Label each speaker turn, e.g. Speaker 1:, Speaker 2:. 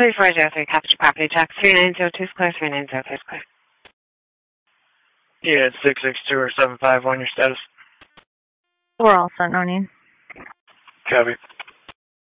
Speaker 1: 3403, capture property check, 3902 square, 3903 square.
Speaker 2: Yeah, it's 662 or 751, your status.
Speaker 3: We're all set, no need.
Speaker 2: Copy.